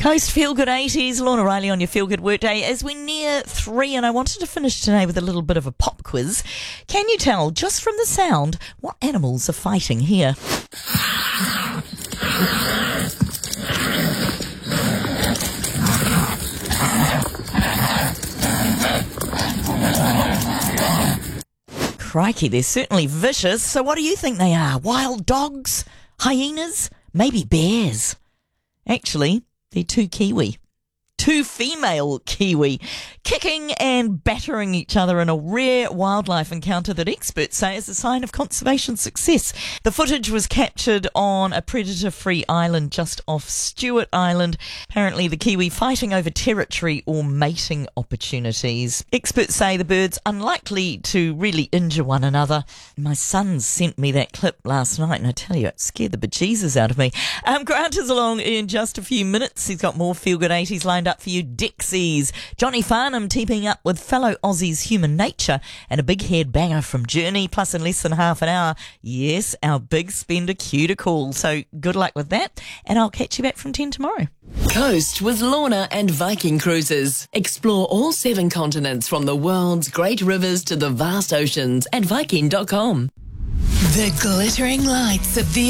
Coast Feel Good 80s, Lorna Riley on your Feel Good Workday as we near 3, and I wanted to finish today with a little bit of a pop quiz. Can you tell, just from the sound, what animals are fighting here? Crikey, they're certainly vicious, so what do you think they are? Wild dogs? Hyenas? Maybe bears? Actually, they're two female kiwi, kicking and battering each other in a rare wildlife encounter that experts say is a sign of conservation success. The footage was captured on a predator-free island just off Stewart Island. Apparently the kiwi fighting over territory or mating opportunities. Experts say the birds unlikely to really injure one another. My son sent me that clip last night and I tell you, it scared the bejesus out of me. Grant is along in just a few minutes. He's got more Feel Good 80s lined up for you. Dixies, Johnny Farnham teaming up with fellow Aussies Human Nature, and a big head banger from Journey, plus in less than half an hour, yes, our big spender cue to call. So good luck with that, and I'll catch you back from 10 tomorrow. Coast with Lorna and Viking Cruises. Explore all 7 continents from the world's great rivers to the vast oceans at Viking.com. The glittering lights of the